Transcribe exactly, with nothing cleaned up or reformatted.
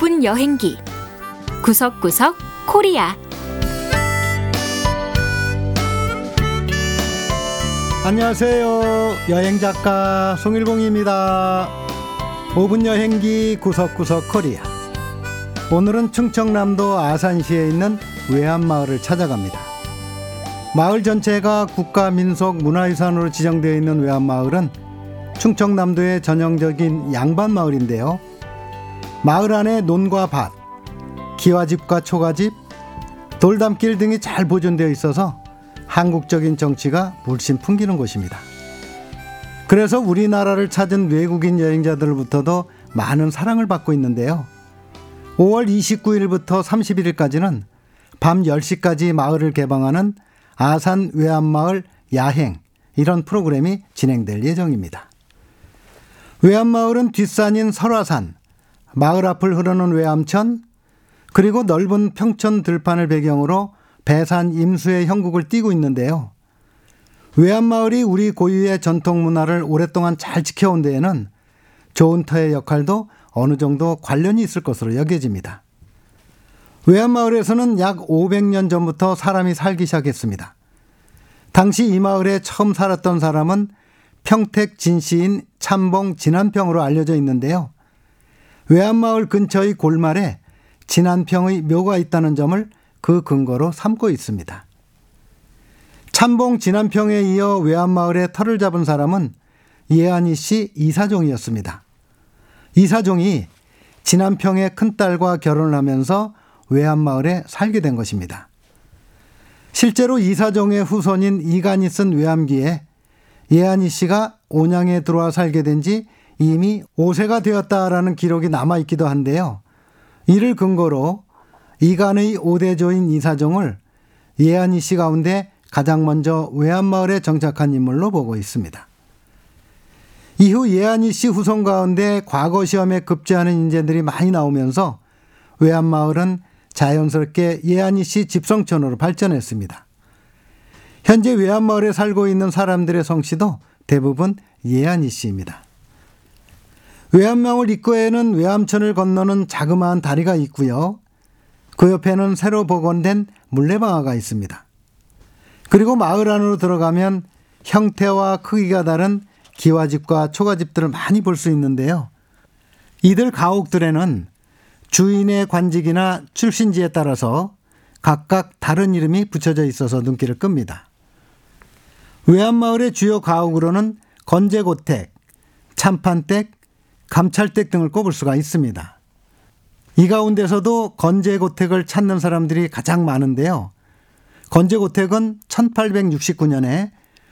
오 분 여행기 구석구석 코리아. 안녕하세요. 여행작가 송일봉입니다. 오 분 여행기 구석구석 코리아. 오늘은 충청남도 아산시에 있는 외암마을을 찾아갑니다. 마을 전체가 국가민속문화유산으로 지정되어 있는 외암마을은 충청남도의 전형적인 양반마을인데요. 마을 안에 논과 밭, 기와집과 초가집, 돌담길 등이 잘 보존되어 있어서 한국적인 정치가 물씬 풍기는 곳입니다. 그래서 우리나라를 찾은 외국인 여행자들로부터도 많은 사랑을 받고 있는데요. 오월 이십구일부터 삼십일일까지는 밤 열 시까지 마을을 개방하는 아산 외암마을 야행, 이런 프로그램이 진행될 예정입니다. 외암마을은 뒷산인 설화산, 마을 앞을 흐르는 외암천, 그리고 넓은 평촌 들판을 배경으로 배산 임수의 형국을 띠고 있는데요. 외암마을이 우리 고유의 전통문화를 오랫동안 잘 지켜온 데에는 좋은 터의 역할도 어느 정도 관련이 있을 것으로 여겨집니다. 외암마을에서는 약 오백 년 전부터 사람이 살기 시작했습니다. 당시 이 마을에 처음 살았던 사람은 평택 진씨인 참봉 진안평으로 알려져 있는데요. 외암마을 근처의 골말에 진안평의 묘가 있다는 점을 그 근거로 삼고 있습니다. 참봉 진안평에 이어 외암마을에 터를 잡은 사람은 예한이 씨 이사종이었습니다. 이사종이 진안평의 큰딸과 결혼을 하면서 외암마을에 살게 된 것입니다. 실제로 이사종의 후손인 이간이 쓴 외암기에 예한이 씨가 온양에 들어와 살게 된 지 이미 오 세가 되었다라는 기록이 남아있기도 한데요. 이를 근거로 이간의 오대조인 이사종을 예한이 씨 가운데 가장 먼저 외암마을에 정착한 인물로 보고 있습니다. 이후 예한이 씨 후손 가운데 과거 시험에 급제하는 인재들이 많이 나오면서 외암마을은 자연스럽게 예한이 씨 집성촌으로 발전했습니다. 현재 외암마을에 살고 있는 사람들의 성씨도 대부분 예한이 씨입니다. 외암마을 입구에는 외암천을 건너는 자그마한 다리가 있고요. 그 옆에는 새로 복원된 물레방아가 있습니다. 그리고 마을 안으로 들어가면 형태와 크기가 다른 기와집과 초가집들을 많이 볼 수 있는데요. 이들 가옥들에는 주인의 관직이나 출신지에 따라서 각각 다른 이름이 붙여져 있어서 눈길을 끕니다. 외암마을의 주요 가옥으로는 건제고택, 참판댁, 감찰댁 등을 꼽을 수가 있습니다. 이 가운데서도 건제고택을 찾는 사람들이 가장 많은데요. 건제고택은 천팔백육십구 년에